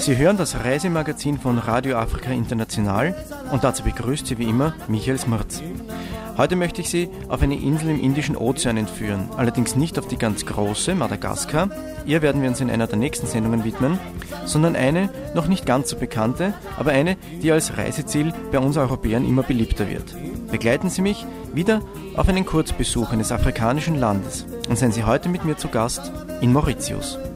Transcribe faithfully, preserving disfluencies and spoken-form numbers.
Sie hören das Reisemagazin von Radio Afrika International und dazu begrüßt Sie wie immer Michael Smirz. Heute möchte ich Sie auf eine Insel im Indischen Ozean entführen, allerdings nicht auf die ganz große, Madagaskar, ihr werden wir uns in einer der nächsten Sendungen widmen, sondern eine noch nicht ganz so bekannte, aber eine, die als Reiseziel bei uns Europäern immer beliebter wird. Begleiten Sie mich wieder auf einen Kurzbesuch eines afrikanischen Landes und seien Sie heute mit mir zu Gast in Mauritius.